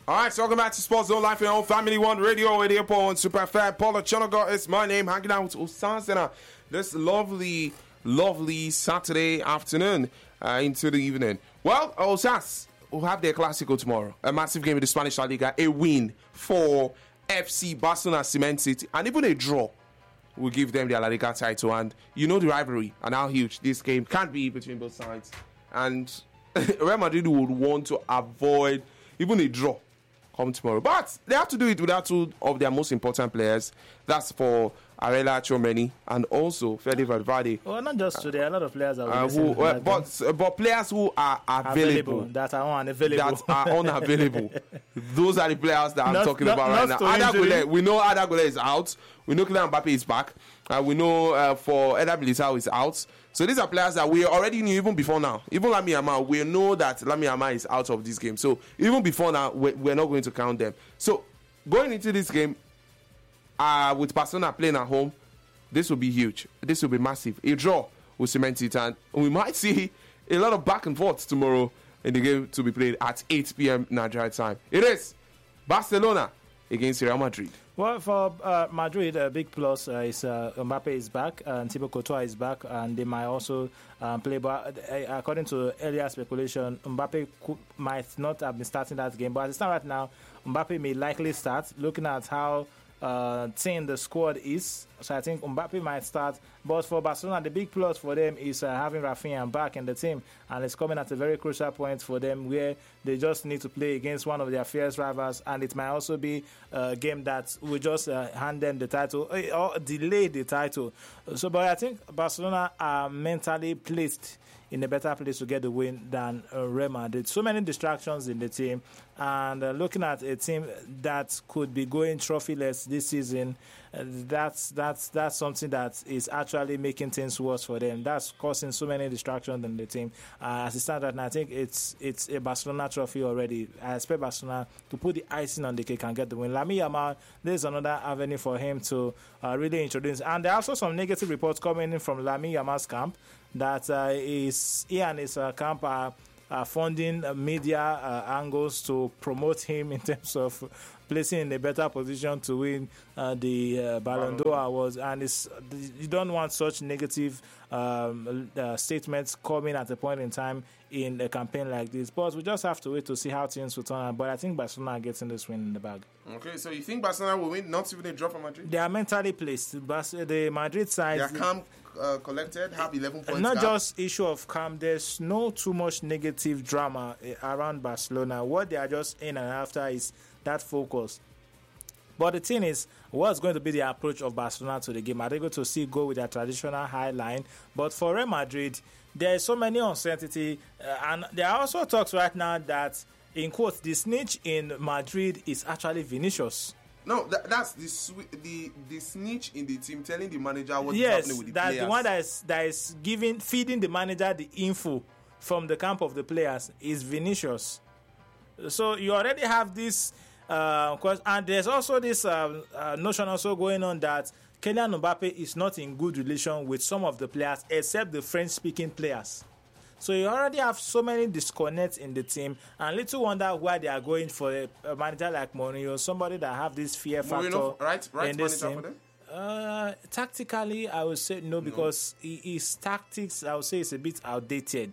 Alright, so welcome back to Sports Zone Life in Home Family One Radio with Airport Super Fan. Paulo Chonogo is my name, hanging out with Osansena this lovely Saturday afternoon into the evening. Well, Osas will have their Clasico tomorrow. A massive game in the Spanish La Liga, a win for FC Barcelona Cement City, and even a draw will give them their La Liga title. And you know the rivalry and how huge this game can be between both sides. And Real Madrid would want to avoid even a draw come tomorrow. But they have to do it without two of their most important players. That's for Arela Tchouameni and also Fede Valverde. Well, not just today. A lot of players are but players who are available. That are unavailable. Those are the players that I'm talking about right now. Ada Goulet, we know Ada Goulet is out. We know Kylian Mbappe is back. We know for Eder Militao is out. So these are players that we already knew even before now. Even Lamine Yamal, we know that Lamine Yamal is out of this game. So even before now, we're not going to count them. So going into this game, with Barcelona playing at home, this will be huge. This will be massive. A draw will cement it, and we might see a lot of back and forth tomorrow in the game to be played at 8 p.m. Nigeria time. It is Barcelona against Real Madrid. Well, for Madrid, a big plus is Mbappe is back and Thibaut Courtois is back, and they might also play. But according to earlier speculation, Mbappe might not have been starting that game. But as it stands right now, Mbappe may likely start. Looking at how team the squad is, so I think Mbappe might start. But for Barcelona, the big plus for them is having Rafinha back in the team, and it's coming at a very crucial point for them where they just need to play against one of their fierce rivals, and it might also be a game that will just hand them the title or delay the title. So, but I think Barcelona are mentally placed in a better place to get the win than Real Madrid. So many distractions in the team, and looking at a team that could be going trophyless this season, that's something that is actually making things worse for them. That's causing so many distractions in the team. As it stands right now, I think it's a Barcelona trophy already. I expect Barcelona to put the icing on the cake and get the win. Lamine Yamal, there's another avenue for him to really introduce. And there are also some negative reports coming in from Lamine Yamal's camp that he and his camp are funding media angles to promote him in terms of placing in a better position to win the Ballon d'Or awards. And you don't want such negative statements coming at a point in time in a campaign like this. But we just have to wait to see how things will turn out. But I think Barcelona are getting this win in the bag. Okay, so you think Barcelona will win, not even a draw from Madrid? They are mentally placed. The Madrid side, they are calm, collected, have 11 points. Not just issue of calm. There's no too much negative drama around Barcelona. What they are just in and after is that focus. But the thing is, what's going to be the approach of Barcelona to the game? Are they going to still go with their traditional high line? But for Real Madrid, there is so many uncertainty, and there are also talks right now that, in quotes, the snitch in Madrid is actually Vinicius. No, that's the snitch in the team telling the manager what's happening with the players. Yes, the one that is feeding the manager the info from the camp of the players is Vinicius. So you already have this, and there's also this notion also going on that Kylian Mbappe is not in good relation with some of the players except the French-speaking players. So you already have so many disconnects in the team, and little wonder why they are going for a manager like Mourinho, somebody that have this fear factor. Right in this team. For them? Tactically, I would say no, because his tactics, I would say, is a bit outdated.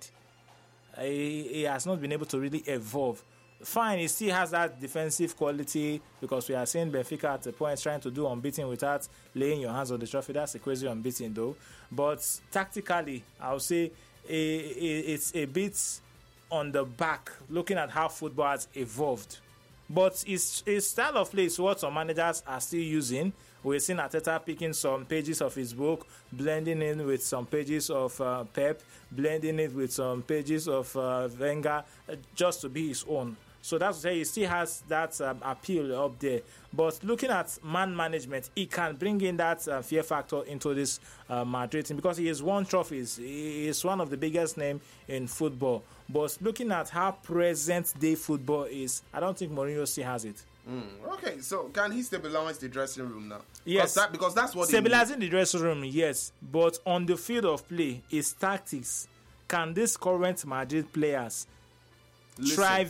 He has not been able to really evolve. Fine, he still has that defensive quality, because we are seeing Benfica at a point trying to do unbeaten without laying your hands on the trophy. That's a crazy unbeaten though. But tactically, I would say it's a bit on the back, looking at how football has evolved. But his style of play is what some managers are still using. We've seen Arteta picking some pages of his book, blending in with some pages of Pep, blending it with some pages of Wenger, just to be his own. So that's to say he still has that appeal up there. But looking at man management, he can bring in that fear factor into this Madrid team, because he has won trophies. He is one of the biggest names in football. But looking at how present-day football is, I don't think Mourinho still has it. Okay, so can he stabilize the dressing room now? Yes. Because that's what stabilizing the dressing room, yes. But on the field of play, his tactics. Can these current Madrid players thrive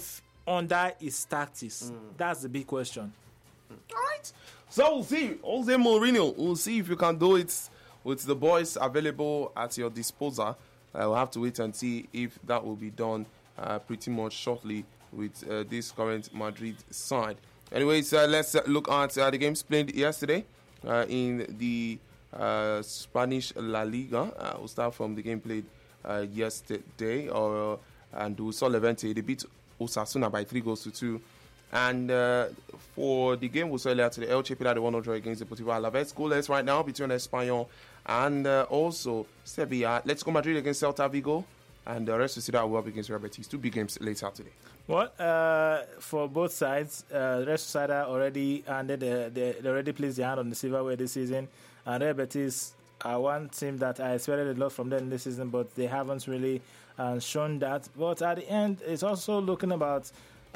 under his tactics? That's the big question. All right. So we'll see. Jose Mourinho. We'll see if you can do it with the boys available at your disposal. We'll have to wait and see if that will be done pretty much shortly with this current Madrid side. Anyways, let's look at the games played yesterday in the Spanish La Liga. We'll start from the game played yesterday. And we saw Levante. They beat Osasuna by 3-2. And for the game we saw earlier today, Elche played the 1-0 against Deportivo Alaves. Goalless right now between Espanyol and also Sevilla. Let's go Madrid against Celta Vigo. And the rest of the will up against Real Betis. 2 big games later today. Well, for both sides, Real Sociedad already ended. They already placed their hand on the silverware this season. And Real Betis are one team that I expected a lot from them this season, but they haven't really shown that. But at the end, it's also looking about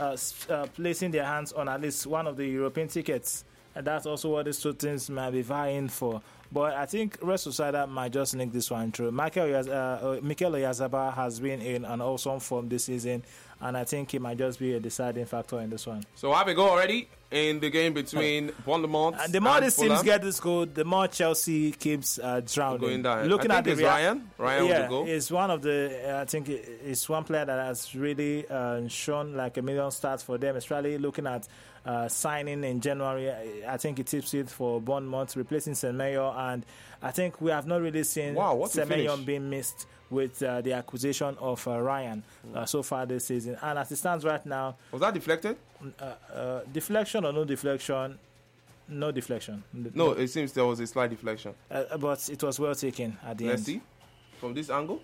placing their hands on at least one of the European tickets. And that's also what these two teams might be vying for. But I think Real Sociedad might just sneak this one through. Mikel Oyarzabal has been in an awesome form this season, and I think he might just be a deciding factor in this one. So have a go already in the game between Bournemouth and the more these Fulham. teams get this goal, the more Chelsea keeps drowning. Going down. Looking at the Ryan with the goal. Is one of the. I think it's one player that has really shown like a million starts for them. Especially looking at signing in January. I think it tips it for Bournemouth replacing Semenyo, and I think we have not really seen Semenyo being missed with the acquisition of Ryan so far this season. And as it stands right now, was that deflected? Deflection or no deflection? No deflection. No, it seems there was a slight deflection. But it was well taken at the end. Let's see. From this angle.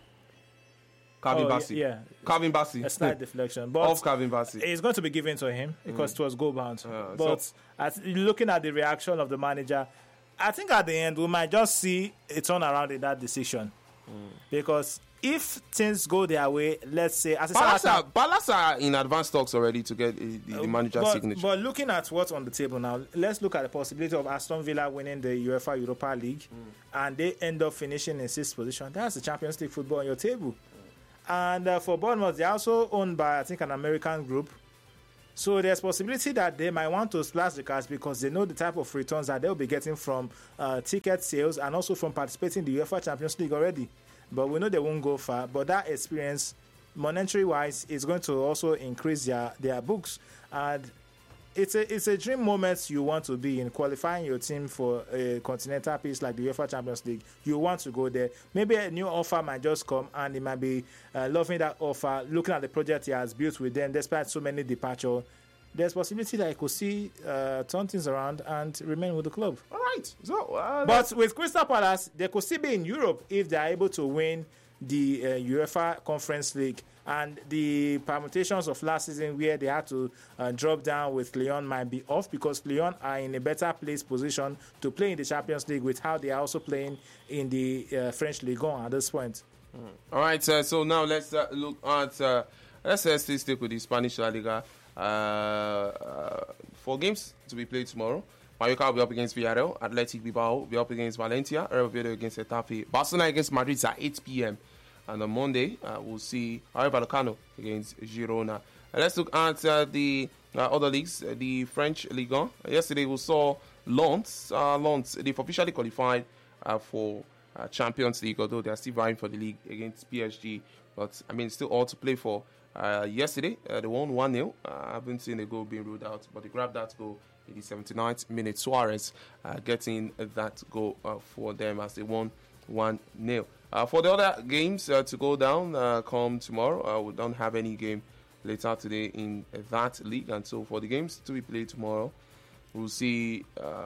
Calvin Bassey. Yeah. Calvin Bassey. A slight deflection. But of Calvin Bassey. It's going to be given to him because it was goal bound. But looking at the reaction of the manager, I think at the end we might just see a turnaround in that decision. Because if things go their way, let's say... Palace are in advanced talks already to get the manager's signature. But looking at what's on the table now, let's look at the possibility of Aston Villa winning the UEFA Europa League and they end up finishing in 6th position. That's the Champions League football on your table. And for Bournemouth, they're also owned by, I think, an American group. So there's possibility that they might want to splash the cash because they know the type of returns that they'll be getting from ticket sales and also from participating in the UEFA Champions League already. But we know they won't go far. But that experience, monetary-wise, is going to also increase their books. And it's a dream moment you want to be in, qualifying your team for a continental piece like the UEFA Champions League. You want to go there. Maybe a new offer might just come and he might be loving that offer, looking at the project he has built with them despite so many departures. There's possibility that he could see turn things around and remain with the club. All right. So, but with Crystal Palace, they could still be in Europe if they are able to win the UEFA Conference League. And the permutations of last season where they had to drop down with Lyon might be off because Lyon are in a better position to play in the Champions League with how they are also playing in the French Ligue 1 at this point. All right, so now let's look at, let's still stick with the Spanish La Liga. 4 games to be played tomorrow. Mallorca will be up against Villarreal. Athletic Bilbao will be up against Valencia. Real Oviedo against Getafe. Barcelona against Madrid at 8 p.m. And on Monday, we'll see Rayo Vallecano against Girona. Let's look at the other leagues. The French Ligue 1. Yesterday, we saw Lens. They've officially qualified for Champions League, although they are still vying for the league against PSG. But, I mean, still all to play for. Yesterday, they won 1-0. I haven't seen a goal being ruled out, but they grabbed that goal in the 79th minute. Suarez getting that goal for them as they won 1-0. For the other games to go down come tomorrow, we don't have any game later today in that league, and so for the games to be played tomorrow, we'll see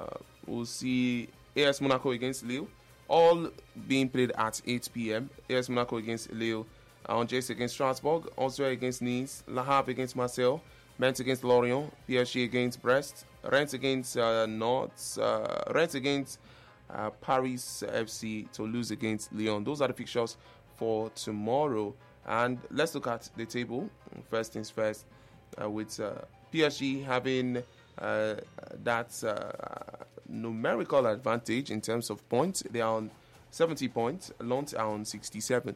AS Monaco against Lille, all being played at 8 p.m. AS Monaco against Lille, Angers against Strasbourg, Austria against Nice, Le Havre against Marseille, Metz against Lorient, PSG against Brest, Rennes against Nantes, Rennes against Paris FC, Toulouse against Lyon. Those are the fixtures for tomorrow. And let's look at the table. First things first, with PSG having that numerical advantage in terms of points. They are on 70 points. Lens are on 67.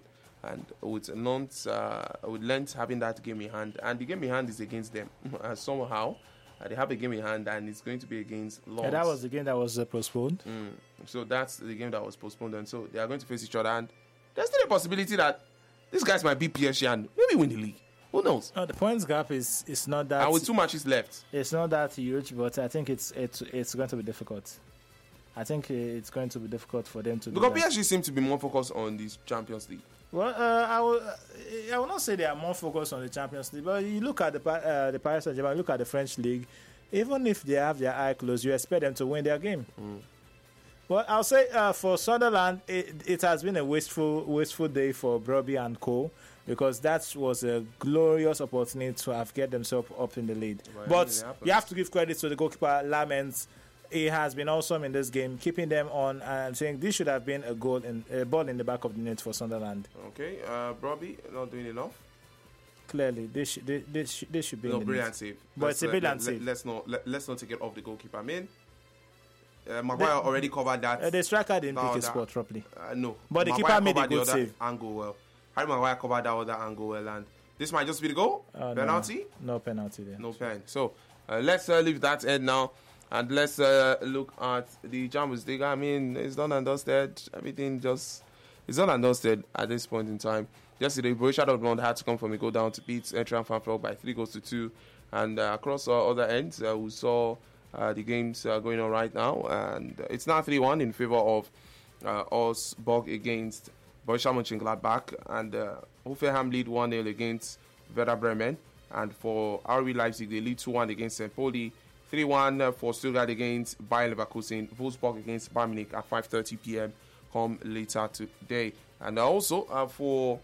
and with Lens having that game in hand, and the game in hand is against them somehow. They have a game in hand, and it's going to be against Lens. Yeah, that was the game that was postponed. So that's the game that was postponed, and so they are going to face each other. And there's still a possibility that these guys might beat PSG and maybe win the league. Who knows? The points gap is not that. And with 2 matches left, it's not that huge, but I think it's going to be difficult. I think it's going to be difficult for them to. Because PSG seem to be more focused on the Champions League. Well, I will not say they are more focused on the Champions League, but you look at the Paris Saint-Germain, look at the French league. Even if they have their eye closed, you expect them to win their game. Well, I'll say for Sunderland, it has been a wasteful day for Brobbey and co, because that was a glorious opportunity to have get themselves up in the lead. Well, but you have to give credit to the goalkeeper Lamens. He has been awesome in this game, keeping them on and saying this should have been a ball in the back of the net for Sunderland. Okay, Brobbey not doing enough. Clearly, this should be. No, brilliant save. But it's a brilliant save. Let's not take it off the goalkeeper. I mean, Maguire already covered that. The striker didn't pick his spot properly. No, but the keeper made a good save. Angle well. Harry Maguire covered that other angle well, and this might just be the goal. Penalty? No penalty there. No pen. So let's leave that end now. And let's look at the Champions League. I mean, it's done and dusted. Everything is done and dusted at this point in time. Yesterday, Borussia Dortmund had to come from a goal down to beat Eintracht Frankfurt by 3-2. And across other ends, we saw the games going on right now. And it's now 3-1 in favor of Augsburg against Borussia Mönchengladbach. And Hoffenheim lead 1-0 against Werder Bremen. And for RB Leipzig, they lead 2-1 against St. Pauli. 3-1 for Stuttgart against Bayer Leverkusen. Wolfsburg against Bayern Munich at 5:30 p.m. come later today. And also for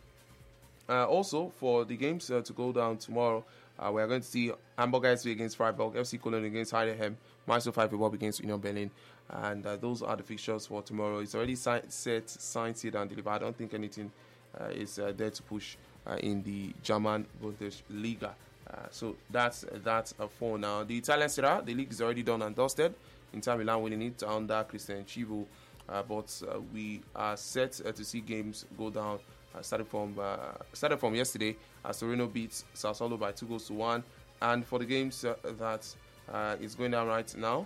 the games to go down tomorrow, we are going to see Hamburger SV against Freiburg, FC Cologne against Heidenheim, Mainz 05 against Union Berlin. And those are the fixtures for tomorrow. It's already signed, sealed, and delivered. I don't think anything is there to push in the German Bundesliga. So that's for now. The Italian Serie A, the league is already done and dusted. Inter Milan winning it under Cristian Chivo. But we are set to see games go down. Started from yesterday, as Torino beats Sassuolo by 2-1. And for the games that is going down right now,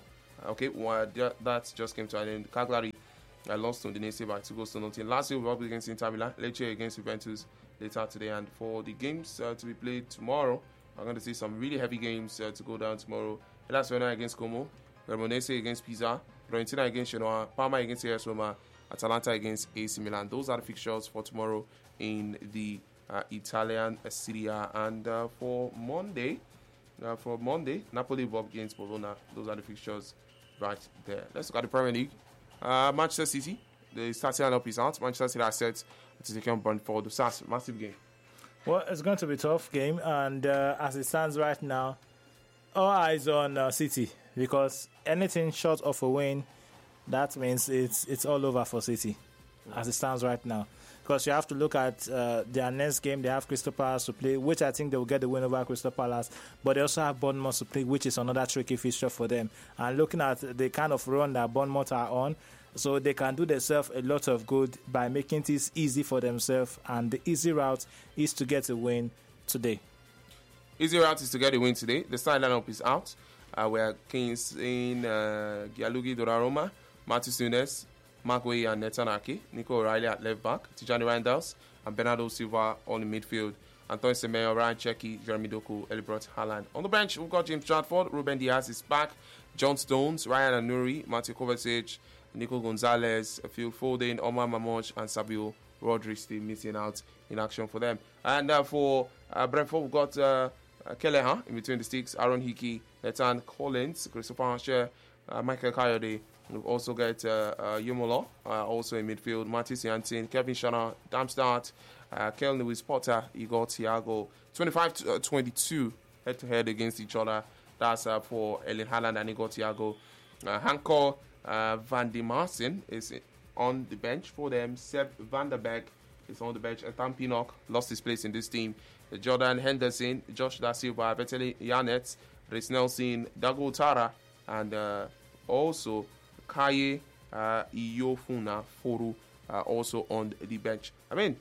that just came to an end. Cagliari lost to Udinese by 2-0. Lazio will be against Inter Milan. Lecce against Juventus later today. And for the games to be played tomorrow, I'm going to see some really heavy games to go down tomorrow. Hellas Verona against Como, Cremonese against Pisa, Fiorentina against Genoa, Parma against AS Roma, Atalanta against AC Milan. Those are the fixtures for tomorrow in the Italian Serie A. And for Monday, Napoli will up against Bologna. Those are the fixtures right there. Let's look at the Premier League. Manchester City, the starting lineup is out. Manchester City are set to take on Brentford. The massive game. Well, it's going to be a tough game, and as it stands right now, all eyes on City, because anything short of a win, that means it's all over for City, as it stands right now. Because you have to look at their next game. They have Crystal Palace to play, which I think they will get the win over Crystal Palace, but they also have Bournemouth to play, which is another tricky fixture for them. And looking at the kind of run that Bournemouth are on, so they can do themselves a lot of good by making things easy for themselves. And the easy route is to get a win today. Easy route is to get a win today. The starting lineup is out. We are Keynes in Gianluigi Donnarumma, Matheus Nunes, Mark Way and Nathan Ake, Nico O'Reilly at left back, Tijani Reinders, and Bernardo Silva on the midfield. Antoine Semenyo, Ryan Cherki, Jeremy Doku, Elibrot Haaland. On the bench, we've got James Stratford, Ruben Diaz is back, John Stones, Ryan Anuri, Mateo Kovacic, Nico Gonzalez, Phil Foden, Omar Mamouche, and Sabio Rodri still missing out in action for them. And for Brentford, we've got Kelleher in between the sticks, Aaron Hickey, Nathan Collins, Christopher Hancher, Michael Kayode. We've also got Yumolo, also in midfield, Matis Janssen, Kevin Shana, Darmstadt, Kel Lewis Potter, Igor Thiago. 25-22 head-to-head against each other. That's for Erling Haaland and Igor Thiago. Hanko Van der Marsen is on the bench for them. Seb Van der Beek is on the bench. Ethan Pinnock lost his place in this team. Jordan Henderson, Josh Da Silva, Beteli Yanet, Rhys Nelson, Dago Tara, and also Kaye Iyofuna Foru also on the bench. I mean,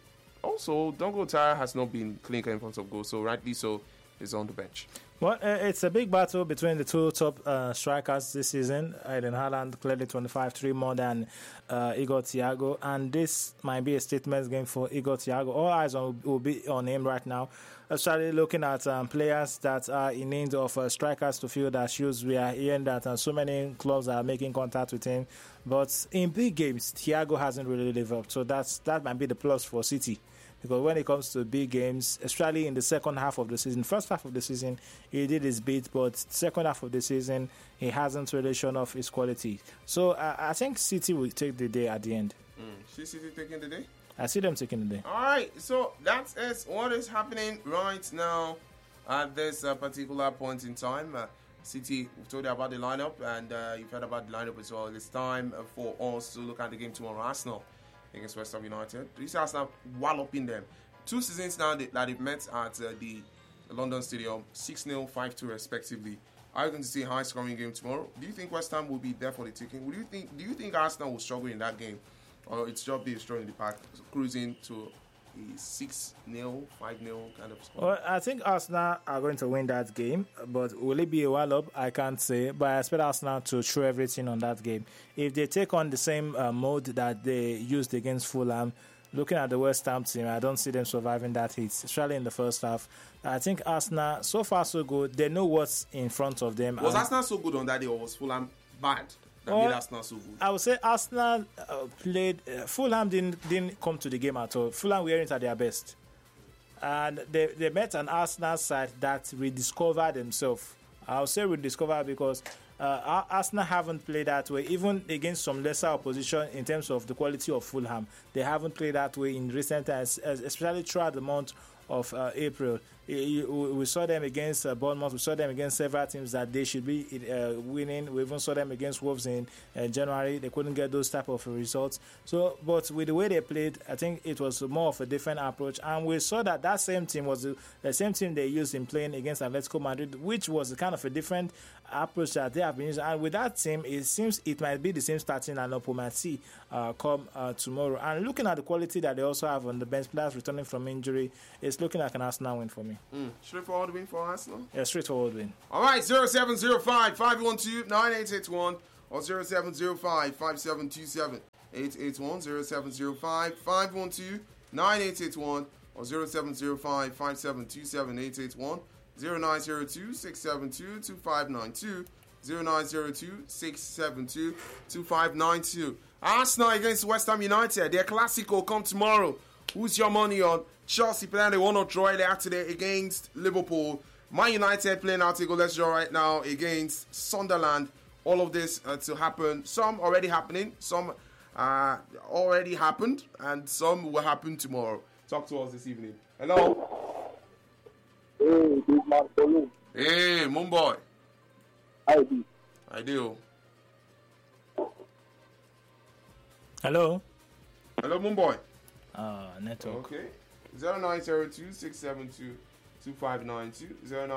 also, Dongo Tara has not been clinker in front of goal, so rightly so, is on the bench. Well, it's a big battle between the two top strikers this season. Eden Haaland clearly 25-3 more than Igor Thiago, and this might be a statement game for Igor Thiago. All eyes will be on him right now. Especially looking at players that are in need of strikers to fill their shoes. We are hearing that so many clubs are making contact with him, but in big games, Thiago hasn't really lived up. So that might be the plus for City. Because when it comes to big games, especially in the second half of the season, first half of the season, he did his bit, but second half of the season, he hasn't really shown off his quality. So I think City will take the day at the end. See City taking the day? I see them taking the day. All right, so that is what is happening right now at this particular point in time. City, we've told you about the lineup, and you've heard about the lineup as well. It's time for us to look at the game tomorrow. Arsenal against West Ham United. You see Arsenal walloping them. 2 seasons now that they've met at the London Stadium, 6-0, 5-2 respectively. Are you going to see a high-scoring game tomorrow? Do you think West Ham will be there for the taking? Do you think Arsenal will struggle in that game? Or it's just be strong in the park, cruising to a 6-0, 5-0 kind of score? Well, I think Arsenal are going to win that game, but will it be a wallop? I can't say, but I expect Arsenal to throw everything on that game. If they take on the same mode that they used against Fulham, looking at the West Ham team, I don't see them surviving that hit, especially in the first half. I think Arsenal, so far so good, they know what's in front of them. Was Arsenal so good on that day, or was Fulham bad? That made Arsenal so good? I would say Arsenal played. Fulham didn't come to the game at all. Fulham weren't at their best, and they met an Arsenal side that rediscovered themselves. I would say rediscovered because Arsenal haven't played that way, even against some lesser opposition in terms of the quality of Fulham. They haven't played that way in recent times, especially throughout the month of April. We saw them against Bournemouth. We saw them against several teams that they should be winning. We even saw them against Wolves in January. They couldn't get those type of results. So, but with the way they played, I think it was more of a different approach. And we saw that same team was the same team they used in playing against Atletico Madrid, which was kind of a different approach that they have been using. And with that team, it seems it might be the same starting lineup we might see come tomorrow. And looking at the quality that they also have on the bench, players returning from injury, it's looking like an Arsenal win for me. Straightforward win for Arsenal? Yeah, straightforward win. All right, 0705-512-9881 or 0705-5727-881, 0705-512-9881 or 0705-5727-881, 0902-672-2592, 0902-672-2592. Arsenal against West Ham United. Their Classico come tomorrow. Who's your money on? Chelsea playing the 1-0 draw there today against Liverpool. Man United playing out a goalless draw right now against Sunderland. All of this to happen. Some already happening. Some already happened. And some will happen tomorrow. Talk to us this evening. Hello. Hey, big man, Pauline. Hey, Mumboy. How do? I do. Hello. Hello, Mumboy. Network. Okay. 0902-672-2592.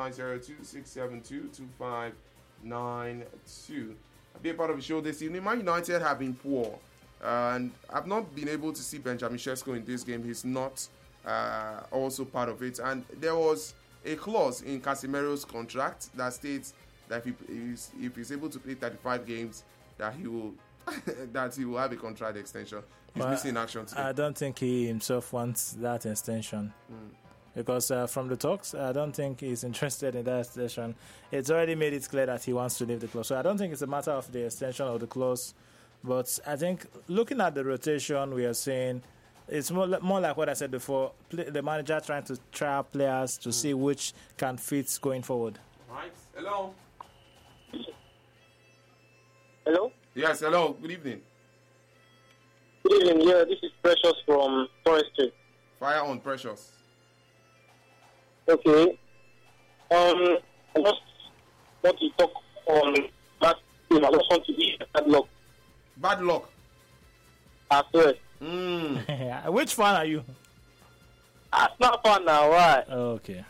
0902-672-2592. I'll be a part of the show this evening. Man United have been poor. And I've not been able to see Benjamin Sesko in this game. He's not also part of it. And there was a clause in Casemiro's contract that states that if he's able to play 35 games, that he will that he will have a contract extension. He's missing action today. I don't think he himself wants that extension. Because from the talks, I don't think he's interested in that extension. It's already made it clear that he wants to leave the club. So I don't think it's a matter of the extension of the clause. But I think looking at the rotation we are seeing, it's more like what I said before, the manager trying to try out players to see which can fit going forward. Right. Hello. Hello? Yes, hello. Good evening. Good evening. Yeah, this is Precious from Forestry. Fire on, Precious. Okay. I just want to talk on that team. I just want to be bad luck. Bad luck. I swear. Which fan are you? It's not fun now, right? Okay.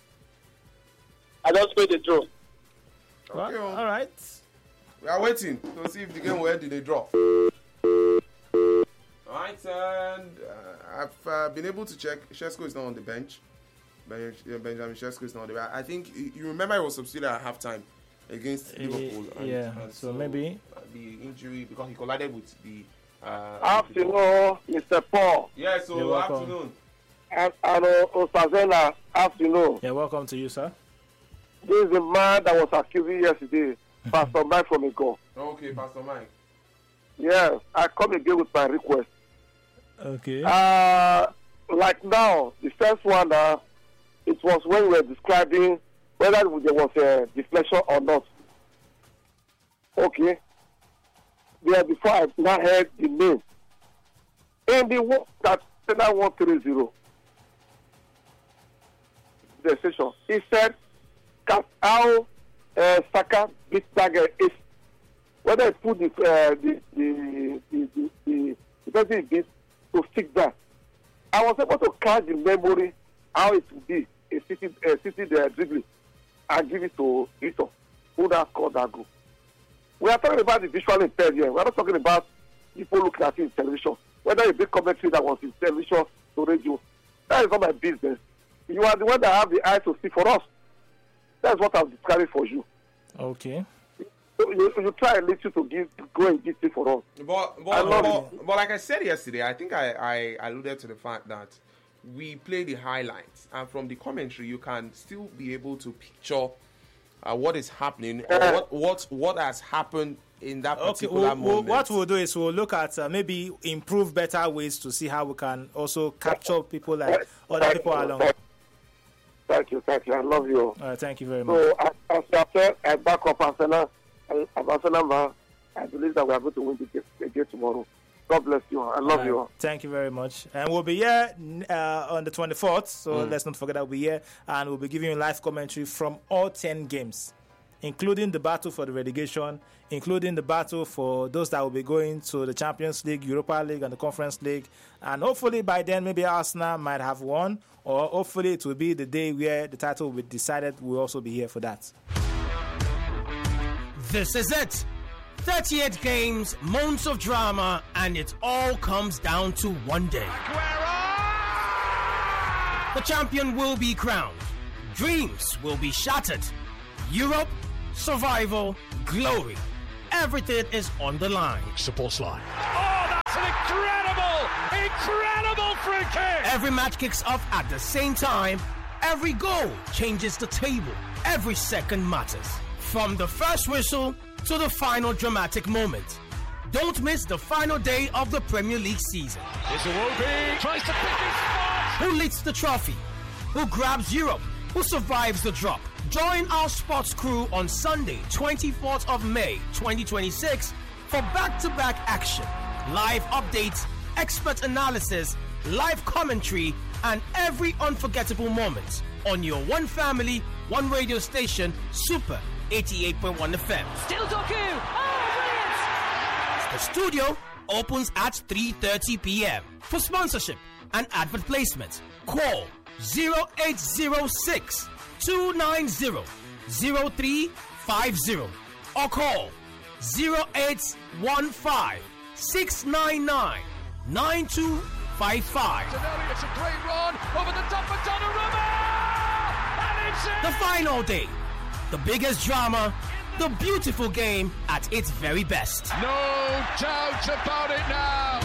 I just played the draw. Okay, All right. we are waiting to see if the game will end in a draw. All Right, and I've been able to check. Shesko is not on the bench. Benjamin Shesko is not on the bench. I think you remember he was substituted at halftime against Liverpool. And so maybe the injury because he collided with the. Afternoon, Mr. Paul. Yeah, so afternoon. And Osazena, afternoon. Yeah, welcome to you, sir. This is the man that was accusing yesterday, Pastor Mike from Ego. Okay, Pastor Mike. Yes, I come again with my request. Okay. Like now, the first one, it was when we were describing whether there was a deflection or not. Okay. Yeah, before I now heard the name. In the one that 130, the session, he said, how Saka beat Dagger is whether I put the person beat to fix that. I was able to catch the memory how it would be a city dribbling and give it to Ito, who now scored that goal. We are talking about the visual impaired here. We are not talking about people looking at it in television. Whether a big commentary that was in television to radio, that is not my business. You are the one that have the eye to see for us. That's what I'm describing for you. Okay. So you try a little to go and give it for us. But like I said yesterday, I think I alluded to the fact that we play the highlights, and from the commentary, you can still be able to picture what is happening or what has happened in that particular moment. What we'll do is we'll look at maybe improve better ways to see how we can also capture people like other people along. Thank you. I love you. Thank you very much. So, as I said, I back up Arsenal. Arsenal, I believe that we are going to win the game tomorrow. God bless you. I love you. Thank you very much. And we'll be here on the 24th, so let's not forget that we'll be here. And we'll be giving you live commentary from all 10 games, including the battle for the relegation, including the battle for those that will be going to the Champions League, Europa League, and the Conference League. And hopefully by then, maybe Arsenal might have won, or hopefully it will be the day where the title will be decided. We'll also be here for that. This is it. 38 games, months of drama, and it all comes down to one day. The champion will be crowned. Dreams will be shattered. Europe, survival, glory. Everything is on the line. Support line. Oh, that's an incredible free kick! Every match kicks off at the same time. Every goal changes the table. Every second matters. From the first whistle to the final dramatic moment. Don't miss the final day of the Premier League season. Iwobi tries to pick his spot. Who leads the trophy? Who grabs Europe? Who survives the drop? Join our sports crew on Sunday, 24th of May, 2026 for back-to-back action, live updates, expert analysis, live commentary, and every unforgettable moment on your one family, one radio station, Super 88.1 FM. Still Doku. Oh, brilliant! The studio opens at 3:30 p.m. For sponsorship and advert placement, call 0806 290 0350 or call 0815 699 9255. It's a great run over the top of Donnarumma! And it's in! The final day, the biggest drama, the beautiful game at its very best. No doubt about it now.